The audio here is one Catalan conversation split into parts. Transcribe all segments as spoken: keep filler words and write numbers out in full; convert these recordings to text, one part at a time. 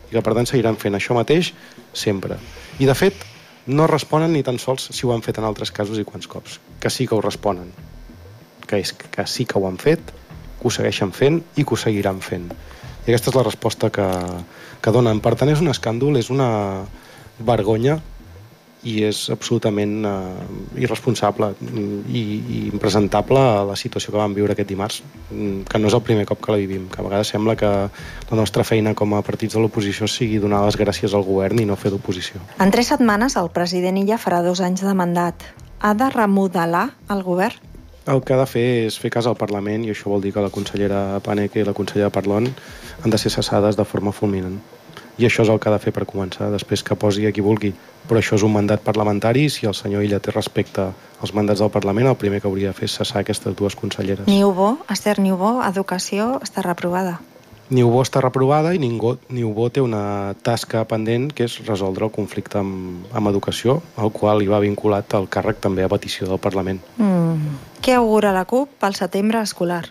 i que per tant seguiran fent això mateix sempre. I de fet no responen ni tan sols si ho han fet en altres casos i quants cops, que sí que ho responen, que és que sí que ho han fet, que ho segueixen fent i que ho seguiran fent. I aquesta és la resposta que, que donen. Per tant, és un escàndol, és una vergonya i és absolutament uh, irresponsable i, i impresentable a la situació que vam viure aquest dimarts, que no és el primer cop que la vivim, que a vegades sembla que la nostra feina com a partits de l'oposició sigui donar les gràcies al govern i no fer d'oposició. En tres setmanes el president Illa farà dos anys de mandat. Ha de remodelar el govern? El que ha de fer és fer cas al Parlament i això vol dir que la consellera Paneque i la consellera Parlon han de ser cessades de forma fulminant. I això és el que ha de fer per començar, després que posi a qui vulgui. Però això és un mandat parlamentari i si el senyor Illa té respecte als mandats del Parlament, el primer que hauria de fer és cessar aquestes dues conselleres. Niubó, Esther Niubó, Educació, està reprovada. Niubó està reprovada i Niubó té una tasca pendent que és resoldre el conflicte amb, amb Educació, al qual hi va vinculat el càrrec també a petició del Parlament. Mm. Què augura la CUP pel setembre escolar?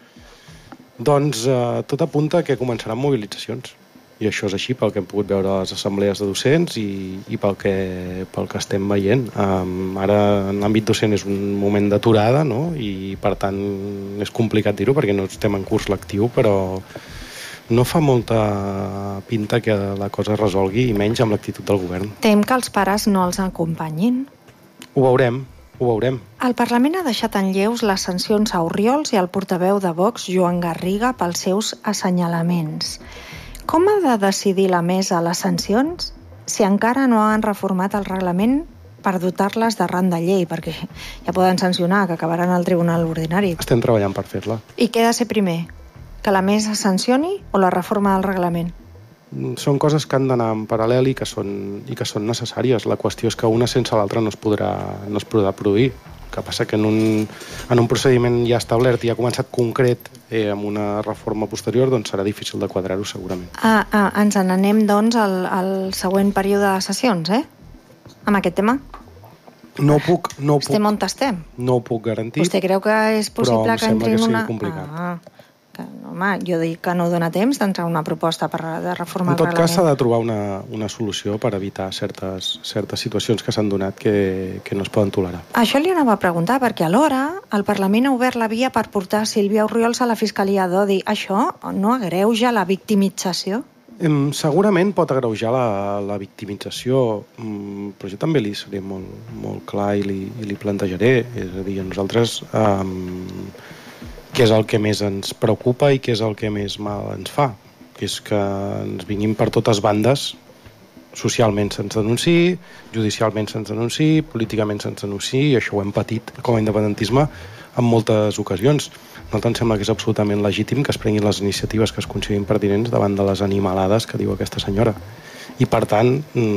Doncs eh, tot apunta que començaran mobilitzacions. I això és així pel que hem pogut veure a les assemblees de docents i, i pel, que, pel que estem veient. Um, ara, en l'àmbit docent és un moment d'aturada, no? I per tant és complicat dir-ho perquè no estem en curs lectiu, però no fa molta pinta que la cosa es resolgui i menys amb l'actitud del govern. Tem que els pares no els acompanyin? Ho veurem, ho veurem. El Parlament ha deixat en lleus les sancions a Orriols i al portaveu de Vox, Joan Garriga, pels seus assenyalaments. Com ha de decidir la mesa les sancions si encara no han reformat el reglament per dotar-les de rang de llei? Perquè ja poden sancionar, que acabaran al Tribunal Ordinari. Estem treballant per fer-la. I què ha de ser primer? Que la mesa sancioni o la reforma del reglament? Són coses que han d'anar en paral·lel i que són, i que són necessàries. La qüestió és que una sense l'altra no es podrà, no es podrà produir. El que passa que en un, en un procediment ja establert i ha començat concret eh, amb una reforma posterior, doncs serà difícil de quadrar-ho segurament. Ah, ah, ens n'anem doncs al, al següent període de sessions, eh? Amb aquest tema? No ho puc, no ho puc. Estem on estem? No ho puc garantir. Vostè creu que és possible que entri en una... Però em sembla que sigui complicat. Ah, que, home, jo dic que no dona temps d'entrar una proposta per, de reformar el reglament. En tot cas, s'ha de trobar una, una solució per evitar certes, certes situacions que s'han donat que, que no es poden tolerar. Això li anava a preguntar, perquè alhora el Parlament ha obert la via per portar Sílvia Orriols a la Fiscalia d'Odi. Això no agreuja la victimització? Segurament pot agreujar la, la victimització, però jo també li seré molt, molt clar i li, i li plantejaré. És a dir, a nosaltres um, què és el que més ens preocupa i què és el que més mal ens fa, que és que ens vinguin per totes bandes, socialment se'ns denunciï, judicialment se'ns denunciï, políticament se'ns denunciï, i això ho hem patit com a independentisme en moltes ocasions. A nosaltres ens sembla que és absolutament legítim que es prenguin les iniciatives que es considerin pertinents davant de les animalades que diu aquesta senyora. I per tant,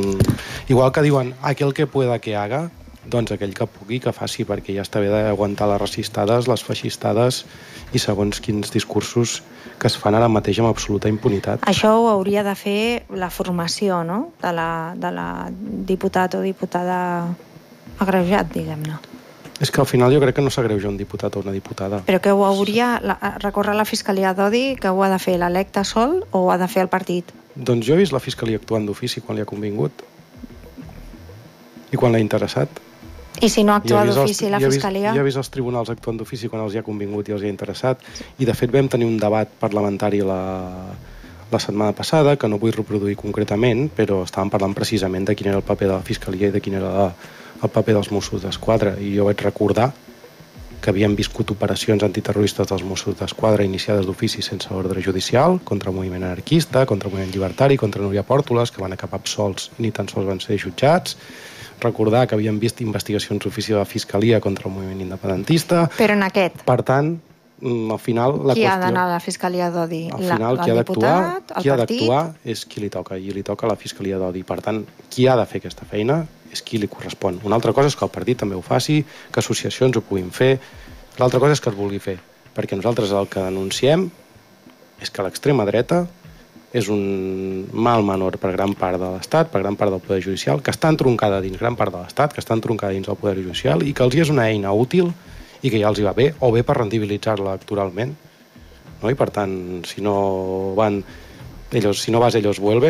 igual que diuen aquel que pueda que haga, doncs aquell que pugui que faci, perquè ja està bé d'aguantar les racistades, les feixistades i segons quins discursos que es fan ara mateix amb absoluta impunitat. Això ho hauria de fer la formació, no?, de la, de la diputat o diputada agreujat, diguem-ne. És que al final jo crec que no s'agreuja un diputat o una diputada. Però que ho hauria, la, recórrer a la Fiscalia d'Odi, que ho ha de fer l'electe sol o ho ha de fer el partit? Doncs jo he vist la Fiscalia actuant d'ofici quan li ha convingut i quan l'ha interessat. I si no actua d'ofici la Fiscalia? Jo he vist els tribunals actuant d'ofici quan els hi ha convingut i els hi ha interessat. I de fet vam tenir un debat parlamentari la, la setmana passada, que no vull reproduir concretament, però estàvem parlant precisament de quin era el paper de la Fiscalia i de quin era la, el paper dels Mossos d'Esquadra. I jo vaig recordar que havien viscut operacions antiterroristes dels Mossos d'Esquadra iniciades d'ofici sense ordre judicial, contra el moviment anarquista, contra el moviment llibertari, contra Núria Pòrtoles, que van acabar absolts i ni tan sols van ser jutjats. Recordar que havien vist investigacions d'ofici de la Fiscalia contra el moviment independentista. Però en aquest? Per tant, al final... La qui qüestió, ha d'anar a la Fiscalia d'Odi? Al final, la, qui ha d'actuar, qui ha d'actuar és qui li toca, i li toca a la Fiscalia d'Odi. Per tant, qui ha de fer aquesta feina és qui li correspon. Una altra cosa és que el partit també ho faci, que associacions ho puguin fer. L'altra cosa és que es vulgui fer, perquè nosaltres el que denunciem és que l'extrema dreta és un mal menor per gran part de l'Estat, per gran part del poder judicial, que està entroncada dins gran part de l'Estat, que està entroncada dins del poder judicial i que els hi és una eina útil i que ja els hi va bé, o bé per rendibilitzar-la electoralment. No? I per tant, si no van ellos, si no vas, ellos vuelven.